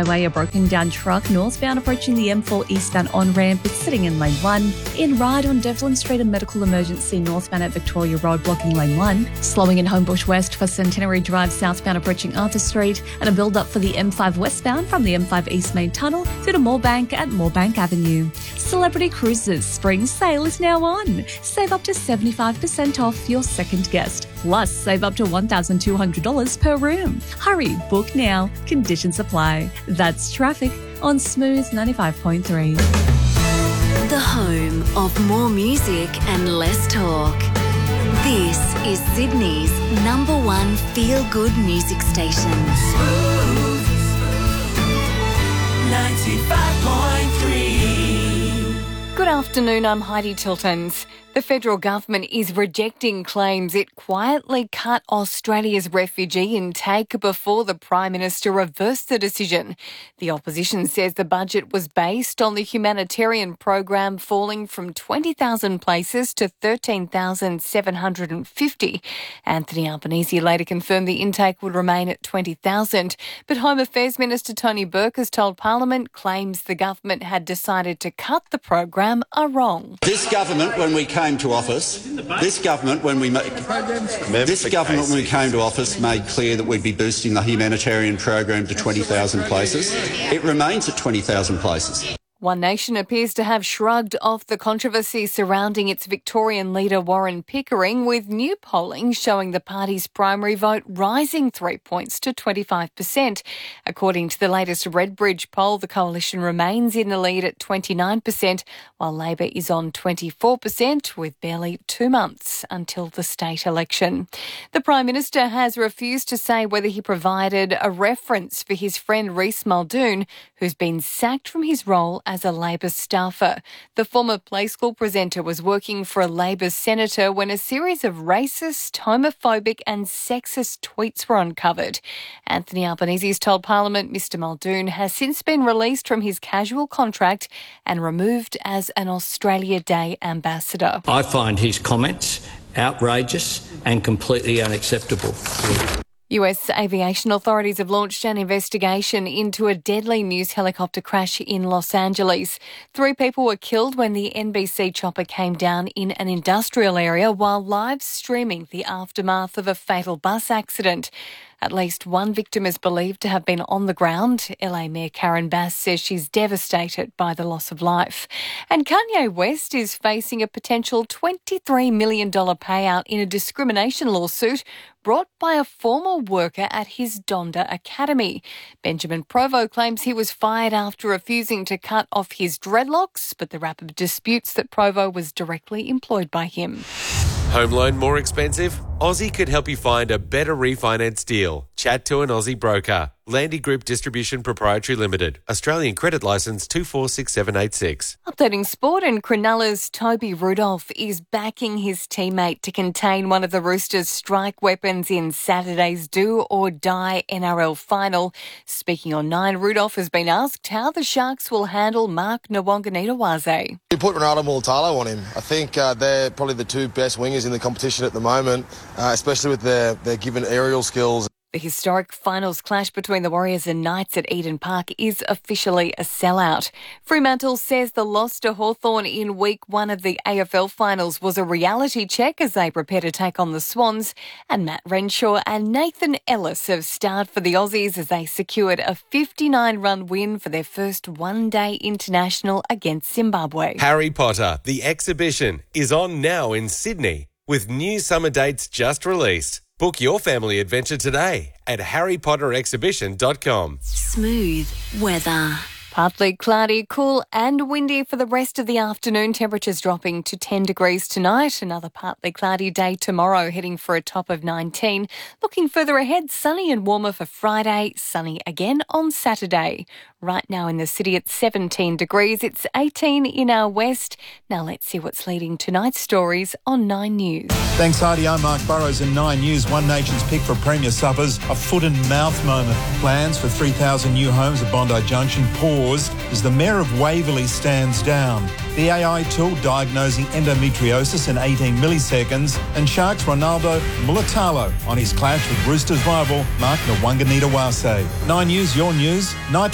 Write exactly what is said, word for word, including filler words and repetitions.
Highway, a broken down truck northbound approaching the M four eastbound on-ramp is sitting in lane one. In Ryde on Devlin Street, a medical emergency northbound at Victoria Road blocking lane one. Slowing in Homebush West for Centenary Drive southbound approaching Arthur Street, and a build-up for the M five westbound from the M five East Main Tunnel through to Moorebank at Moorebank Avenue. Celebrity Cruises spring sale is now on. Save up to seventy-five percent off your second guest. Plus, save up to one thousand two hundred dollars per room. Hurry, book now. Conditions apply. That's traffic on Smooth ninety-five point three. The home of more music and less talk. This is Sydney's number one feel-good music station. Smooth ninety-five point three. Good afternoon, I'm Heidi Tiltons. The federal government is rejecting claims it quietly cut Australia's refugee intake before the Prime Minister reversed the decision. The opposition says the budget was based on the humanitarian program falling from twenty thousand places to thirteen thousand seven hundred fifty. Anthony Albanese later confirmed the intake would remain at twenty thousand, but Home Affairs Minister Tony Burke has told Parliament claims the government had decided to cut the program are wrong. This government, when we came to office, this government, when we ma- this government, when we came to office, made clear that we'd be boosting the humanitarian program to twenty thousand places. It remains at twenty thousand places. One Nation appears to have shrugged off the controversy surrounding its Victorian leader Warren Pickering, with new polling showing the party's primary vote rising three points to twenty-five percent. According to the latest Redbridge poll, the coalition remains in the lead at twenty-nine percent, while Labor is on twenty-four percent, with barely two months until the state election. The Prime Minister has refused to say whether he provided a reference for his friend Reece Muldoon, who's been sacked from his role as a Labor staffer. The former Play School presenter was working for a Labor senator when a series of racist, homophobic and sexist tweets were uncovered. Anthony Albanese has told Parliament Mr Muldoon has since been released from his casual contract and removed as an Australia Day ambassador. I find his comments outrageous and completely unacceptable. U S aviation authorities have launched an investigation into a deadly news helicopter crash in Los Angeles. Three people were killed when the N B C chopper came down in an industrial area while live streaming the aftermath of a fatal bus accident. At least one victim is believed to have been on the ground. L A Mayor Karen Bass says she's devastated by the loss of life. And Kanye West is facing a potential twenty-three million dollars payout in a discrimination lawsuit brought by a former worker at his Donda Academy. Benjamin Provo claims he was fired after refusing to cut off his dreadlocks, but the rapper disputes that Provo was directly employed by him. Home loan more expensive? Aussie could help you find a better refinance deal. Chat to an Aussie broker. Landy Group Distribution Proprietary Limited. Australian credit licence two four six seven eight six. Updating sport, and Cronulla's Toby Rudolph is backing his teammate to contain one of the Roosters' strike weapons in Saturday's do-or-die N R L final. Speaking on Nine, Rudolph has been asked how the Sharks will handle Mark Nwanganitawase. You put Ronaldo Mulatalo on him. I think uh, they're probably the two best wingers in the competition at the moment, uh, especially with their, their given aerial skills. The historic finals clash between the Warriors and Knights at Eden Park is officially a sellout. Fremantle says the loss to Hawthorn in week one of the A F L finals was a reality check as they prepare to take on the Swans. And Matt Renshaw and Nathan Ellis have starred for the Aussies as they secured a fifty-nine run win for their first one-day international against Zimbabwe. Harry Potter, the exhibition, is on now in Sydney with new summer dates just released. Book your family adventure today at harry potter exhibition dot com. Smooth weather. Partly cloudy, cool and windy for the rest of the afternoon. Temperatures dropping to ten degrees tonight. Another partly cloudy day tomorrow, heading for a top of nineteen. Looking further ahead, sunny and warmer for Friday, sunny again on Saturday. Right now in the city it's seventeen degrees. It's eighteen in our west. Now let's see what's leading tonight's stories on Nine News. Thanks, Heidi. I'm Mark Burrows in Nine News. One Nation's pick for Premier suffers a foot and mouth moment. Plans for three thousand new homes at Bondi Junction paused as the Mayor of Waverley stands down. The A I tool diagnosing endometriosis in eighteen milliseconds, and Sharks Ronaldo Mulatalo on his clash with Roosters rival Mark Nwanganitawase. Nine News, your news. Night